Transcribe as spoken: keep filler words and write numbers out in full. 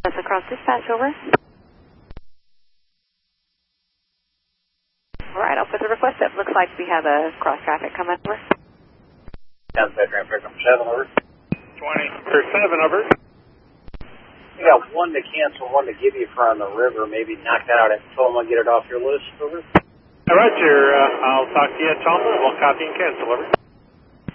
Across dispatch, over. All right, I'll put the request up. Looks like we have a cross traffic coming over. Down veteran pick up seven, over. twenty for seven, over. You got one to cancel, one to give you for on the river. Maybe knock that out at Toma, get it off your list, over. Roger, uh, I'll talk to you at Toma. We'll copy and cancel, over.